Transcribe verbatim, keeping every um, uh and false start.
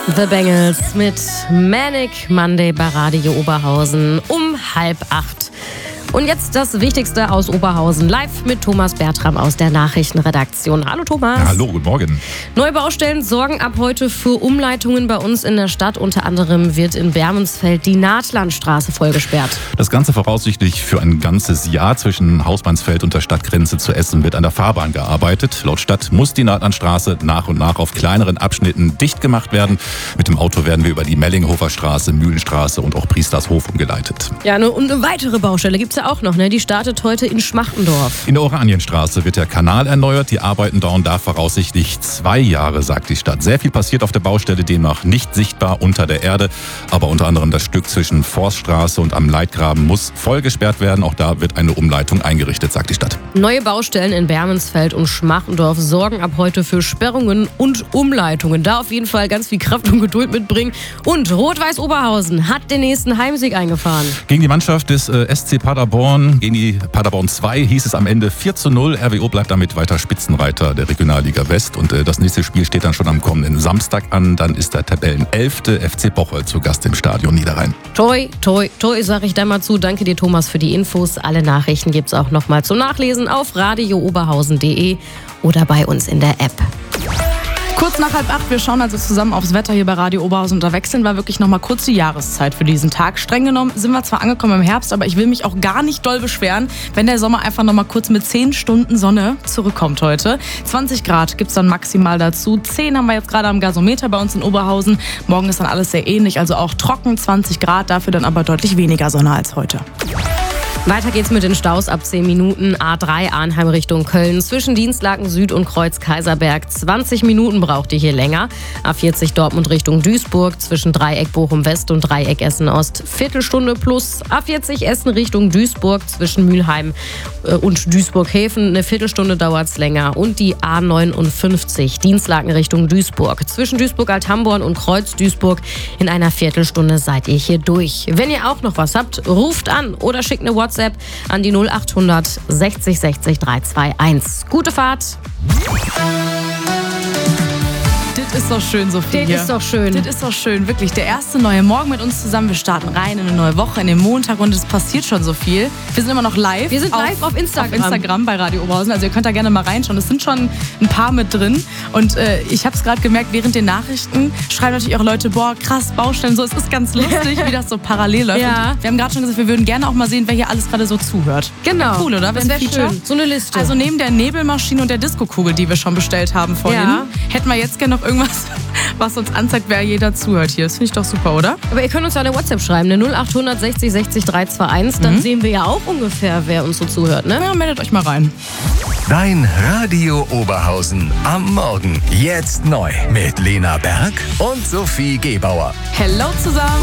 The Bangles mit Manic Monday bei Radio Oberhausen um halb acht. Und jetzt das Wichtigste aus Oberhausen, live mit Thomas Bertram aus der Nachrichtenredaktion. Hallo Thomas. Ja, hallo, guten Morgen. Neue Baustellen sorgen ab heute für Umleitungen bei uns in der Stadt. Unter anderem wird in Bermensfeld die Nahtlandstraße vollgesperrt. Das Ganze voraussichtlich für ein ganzes Jahr. Zwischen Hausmannsfeld und der Stadtgrenze zu Essen wird an der Fahrbahn gearbeitet. Laut Stadt muss die Nahtlandstraße nach und nach auf kleineren Abschnitten dicht gemacht werden. Mit dem Auto werden wir über die Mellinghofer Straße, Mühlenstraße und auch Priestershof umgeleitet. Ja, ne, und eine weitere Baustelle gibt es ja auch noch, ne? Die startet heute in Schmachtendorf. In der Oranienstraße wird der Kanal erneuert. Die Arbeiten dauern da voraussichtlich zwei Jahre, sagt die Stadt. Sehr viel passiert auf der Baustelle, demnach nicht sichtbar unter der Erde. Aber unter anderem das Stück zwischen Forststraße und am Leitgraben muss voll gesperrt werden. Auch da wird eine Umleitung eingerichtet, sagt die Stadt. Neue Baustellen in Bermensfeld und Schmachtendorf sorgen ab heute für Sperrungen und Umleitungen. Da auf jeden Fall ganz viel Kraft und Geduld mitbringen. Und Rot-Weiß Oberhausen hat den nächsten Heimsieg eingefahren. Gegen die Mannschaft des äh, S C Paderborn, gegen die Paderborn zwei, hieß es am Ende vier zu null. R W O bleibt damit weiter Spitzenreiter der Regionalliga West. Und äh, das nächste Spiel steht dann schon am kommenden Samstag an. Dann ist der Tabellenelfte F C Bocholt zu Gast im Stadion Niederrhein. Toi, toi, toi, sag ich da mal zu. Danke dir, Thomas, für die Infos. Alle Nachrichten gibt's auch nochmal zum Nachlesen auf radio oberhausen punkt de oder bei uns in der App. Kurz nach halb acht, wir schauen also zusammen aufs Wetter hier bei Radio Oberhausen. Und da wechseln wir wirklich nochmal kurz die Jahreszeit für diesen Tag. Streng genommen sind wir zwar angekommen im Herbst, aber ich will mich auch gar nicht doll beschweren, wenn der Sommer einfach nochmal kurz mit zehn Stunden Sonne zurückkommt heute. zwanzig Grad gibt's dann maximal dazu. zehn haben wir jetzt gerade am Gasometer bei uns in Oberhausen. Morgen ist dann alles sehr ähnlich, also auch trocken, zwanzig Grad, dafür dann aber deutlich weniger Sonne als heute. Weiter geht's mit den Staus ab zehn Minuten. A drei Arnheim Richtung Köln. Zwischen Dienstlaken Süd und Kreuz Kaiserberg. zwanzig Minuten braucht ihr hier länger. A vierzig Dortmund Richtung Duisburg. Zwischen Dreieck Bochum West und Dreieck Essen Ost. Viertelstunde plus. A vierzig Essen Richtung Duisburg. Zwischen Mülheim und Duisburg-Häfen. Eine Viertelstunde dauert's länger. Und die A neunundfünfzig Dienstlaken Richtung Duisburg. Zwischen Duisburg-Althamborn und Kreuz Duisburg. In einer Viertelstunde seid ihr hier durch. Wenn ihr auch noch was habt, ruft an oder schickt eine WhatsApp an die null acht hundert sechzig sechzig dreihunderteinundzwanzig. Gute Fahrt! Das ist doch schön, Sophie. Das ist doch schön. Das ist doch schön, wirklich. Der erste neue Morgen mit uns zusammen. Wir starten rein in eine neue Woche, in den Montag und es passiert schon so viel. Wir sind immer noch live. Wir sind live auf, auf Instagram. Auf Instagram bei Radio Oberhausen. Also ihr könnt da gerne mal reinschauen. Es sind schon ein paar mit drin. Und äh, ich habe es gerade gemerkt, während den Nachrichten schreiben natürlich auch Leute, boah, krass, Baustellen. So, es ist ganz lustig, wie das so parallel läuft. Ja. Und wir haben gerade schon gesagt, wir würden gerne auch mal sehen, wer hier alles gerade so zuhört. Genau. Cool, oder? Das wäre schön. So eine Liste. Also neben der Nebelmaschine und der Disco-Kugel, die wir schon bestellt haben vorhin, Ja. hätten wir jetzt gerne noch irgendwas, was uns anzeigt, wer jeder zuhört hier. Das finde ich doch super, oder? Aber ihr könnt uns ja eine WhatsApp schreiben, eine null acht hundert sechzig sechzig dreihunderteinundzwanzig. Dann Mhm. sehen wir ja auch ungefähr, wer uns so zuhört, ne? Ja, meldet euch mal rein. Dein Radio Oberhausen am Morgen. Jetzt neu mit Lena Berg und Sophie Gebauer. Hello zusammen.